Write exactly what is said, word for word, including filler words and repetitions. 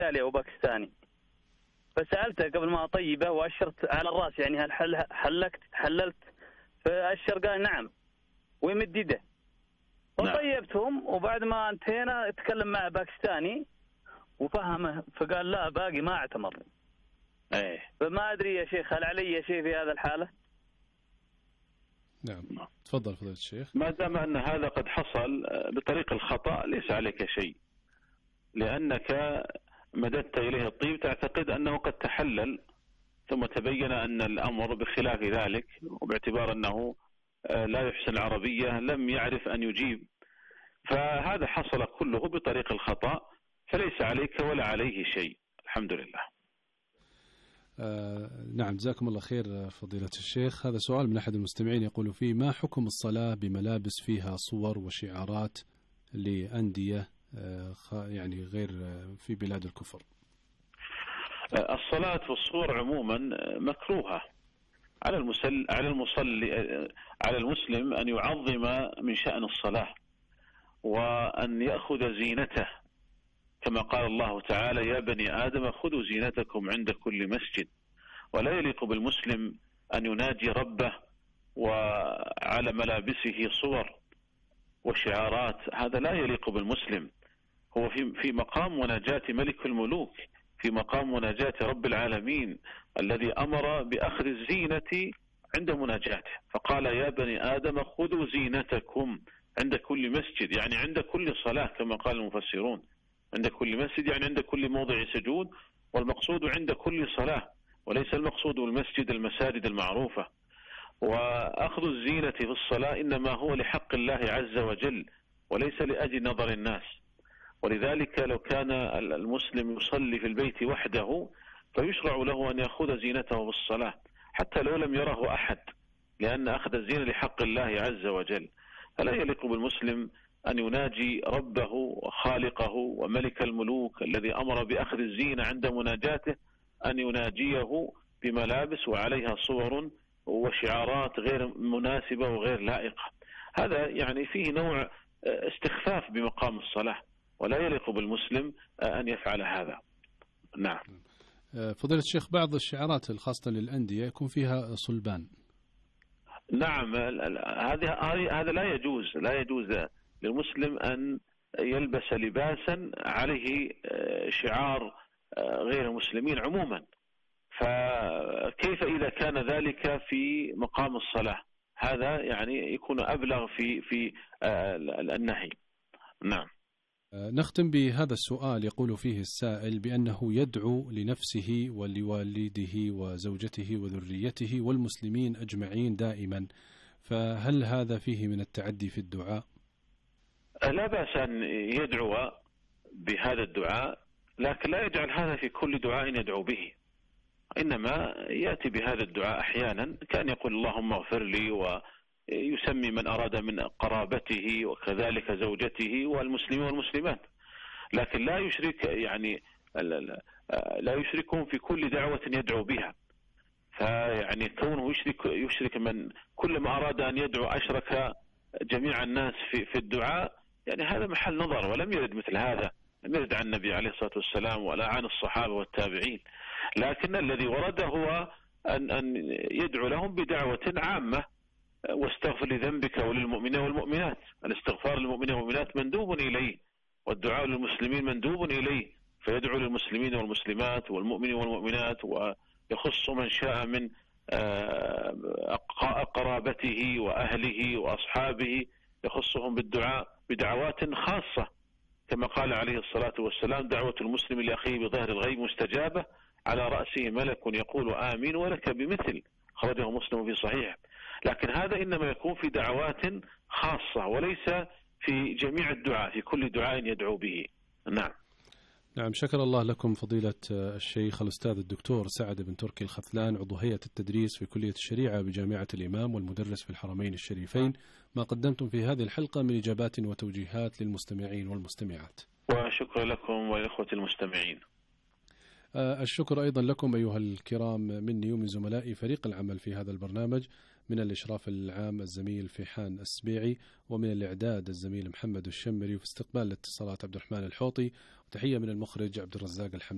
أو باكستاني، فسألته قبل ما أطيبه وأشرت على الرأس يعني هل حل حلقت حللت، فأشر قال نعم ويمد يده، فطيبتهم. وبعد ما انتهينا اتكلم مع باكستاني وفهمه، فقال لا باقي ما اعتمر. ايه فما أدري يا شيخ هل علي شيء في هذا الحالة؟ نعم تفضل فضيلة الشيخ. ما دام أن هذا قد حصل بطريق الخطأ ليس عليك شيء، لأنك مددت إليه الطيب تعتقد أنه قد تحلل، ثم تبين أن الأمر بخلاف ذلك، وباعتبار أنه لا يحسن العربية لم يعرف أن يجيب، فهذا حصل كله بطريق الخطأ، فليس عليك ولا عليه شيء، الحمد لله. آه نعم جزاكم الله خير فضيلة الشيخ. هذا سؤال من أحد المستمعين يقول فيه: ما حكم الصلاة بملابس فيها صور وشعارات لأندية آه يعني غير في بلاد الكفر؟ الصلاة والصور عموما مكروهة على المسل على المصلي على المسلم أن يعظم من شأن الصلاة وأن يأخذ زينته، كما قال الله تعالى: يا بني آدم خذوا زينتكم عند كل مسجد. ولا يليق بالمسلم أن يناجي ربه وعلى ملابسه صور وشعارات، هذا لا يليق بالمسلم. هو في في مقام مناجاة ملك الملوك، في مقام مناجاة رب العالمين الذي أمر بأخذ الزينة عند مناجاته، فقال: يا بني آدم خذوا زينتكم عند كل مسجد، يعني عند كل صلاة كما قال المفسرون. عند كل مسجد يعني عند كل موضع سجود، والمقصود عند كل صلاة، وليس المقصود بالمسجد المساجد المعروفة. وأخذ الزينة في الصلاة إنما هو لحق الله عز وجل وليس لأجل نظر الناس. ولذلك لو كان المسلم يصلي في البيت وحده فيشرع له أن يأخذ زينته في الصلاة حتى لو لم يره أحد، لأن أخذ الزينة لحق الله عز وجل. فلا يليق بالمسلم أن يناجي ربه وخالقه وملك الملوك الذي أمر بأخذ الزينة عند مناجاته أن يناجيه بملابس وعليها صور وشعارات غير مناسبة وغير لائقة. هذا يعني فيه نوع استخفاف بمقام الصلاة، ولا يليق بالمسلم أن يفعل هذا. نعم. فضيلة الشيخ، بعض الشعارات الخاصة للأندية يكون فيها صلبان. نعم، هذا هذا لا يجوز، لا يجوز للمسلم أن يلبس لباسا عليه شعار غير المسلمين عموما، فكيف إذا كان ذلك في مقام الصلاة؟ هذا يعني يكون أبلغ في في النهي. نعم. نختم بهذا السؤال، يقول فيه السائل بأنه يدعو لنفسه ولوالده وزوجته وذريته والمسلمين أجمعين دائما، فهل هذا فيه من التعدي في الدعاء؟ لا بأس أن يدعو بهذا الدعاء، لكن لا يجعل هذا في كل دعاء يدعو به، إنما يأتي بهذا الدعاء أحيانا، كان يقول: اللهم اغفر لي، ويسمي من أراد من قرابته وكذلك زوجته والمسلمين والمسلمات، لكن لا يشرك يعني لا يشركهم في كل دعوة يدعو بها. فيعني كونه يشرك يشرك من كل ما أراد أن يدعو أشرك جميع الناس في في الدعاء، يعني هذا محل نظر، ولم يرد مثل هذا، لم يرد عن النبي عليه الصلاة والسلام ولا عن الصحابة والتابعين. لكن الذي ورد هو أن أن يدعو لهم بدعوة عامة: واستغفر لذنبك وللمؤمنين والمؤمنات. الاستغفار للمؤمنين والمؤمنات مندوب إليه، والدعاء للمسلمين مندوب إليه، فيدعو للمسلمين والمسلمات والمؤمنين والمؤمنات، ويخص من شاء من قرابته وأهله وأصحابه، يخصهم بالدعاء بدعوات خاصة، كما قال عليه الصلاة والسلام: دعوة المسلم لأخيه بظهر الغيب مستجابة، على رأسه ملك يقول آمين ولك بمثل، خرجه مسلم في صحيح. لكن هذا إنما يكون في دعوات خاصة وليس في جميع الدعاء، في كل دعاء يدعو به. نعم. نعم، شكر الله لكم فضيلة الشيخ الأستاذ الدكتور سعد بن تركي الخثلان، عضو هيئة التدريس في كلية الشريعة بجامعة الإمام والمدرس في الحرمين الشريفين، ما قدمتم في هذه الحلقة من إجابات وتوجيهات للمستمعين والمستمعات. وشكرا لكم والإخوة المستمعين. الشكر أيضا لكم أيها الكرام مني ومن زملائي فريق العمل في هذا البرنامج، من الإشراف العام الزميل فيحان السبيعي، ومن الإعداد الزميل محمد الشمري، وفي استقبال الاتصالات عبد الرحمن الحوطي، وتحية من المخرج عبد الرزاق الحمد.